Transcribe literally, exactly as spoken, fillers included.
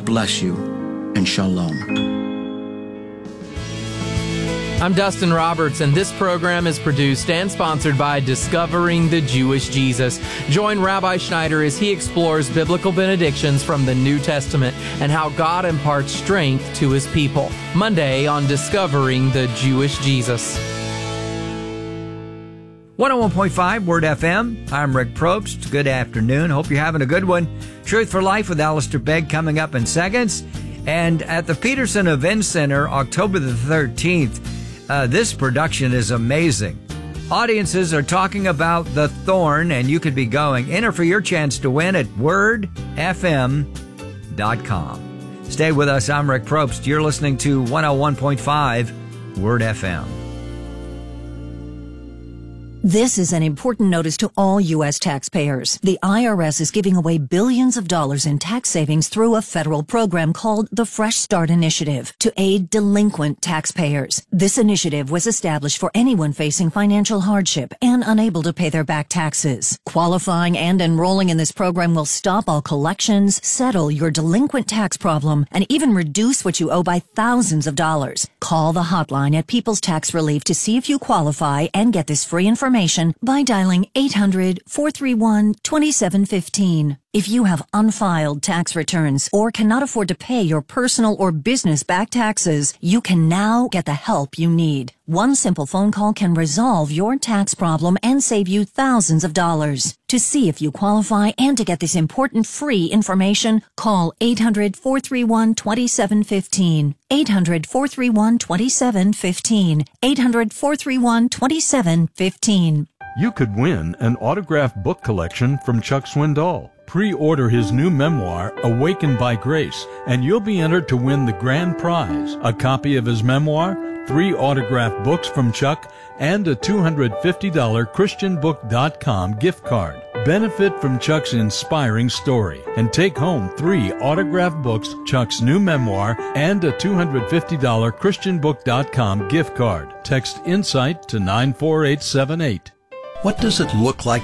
God bless you, and shalom. I'm Dustin Roberts, and this program is produced and sponsored by Discovering the Jewish Jesus. Join Rabbi Schneider as he explores biblical benedictions from the New Testament and how God imparts strength to his people. Monday on Discovering the Jewish Jesus. one oh one point five Word F M. I'm Rick Probst. Good afternoon. Hope you're having a good one. Truth for Life with Alistair Begg coming up in seconds. And at the Peterson Event Center, October the thirteenth, Uh, this production is amazing. Audiences are talking about The Thorn, and you could be going. Enter for your chance to win at word f m dot com. Stay with us. I'm Rick Probst. You're listening to one oh one point five Word F M. This is an important notice to all U S taxpayers. The I R S is giving away billions of dollars in tax savings through a federal program called the Fresh Start Initiative to aid delinquent taxpayers. This initiative was established for anyone facing financial hardship and unable to pay their back taxes. Qualifying and enrolling in this program will stop all collections, settle your delinquent tax problem, and even reduce what you owe by thousands of dollars. Call the hotline at People's Tax Relief to see if you qualify and get this free information by dialing eight hundred, four three one, two seven one five. If you have unfiled tax returns or cannot afford to pay your personal or business back taxes, you can now get the help you need. One simple phone call can resolve your tax problem and save you thousands of dollars. To see if you qualify and to get this important free information, call eight hundred, four three one, two seven one five. eight hundred, four three one, two seven one five. eight hundred, four three one, two seven one five. You could win an autographed book collection from Chuck Swindoll. Pre-order his new memoir, Awakened by Grace, and you'll be entered to win the grand prize, a copy of his memoir, three autographed books from Chuck, and a two hundred fifty dollars Christian book dot com gift card. Benefit from Chuck's inspiring story and take home three autographed books, Chuck's new memoir, and a two hundred fifty dollars Christian book dot com gift card. Text INSIGHT to nine four eight seven eight. What does it look like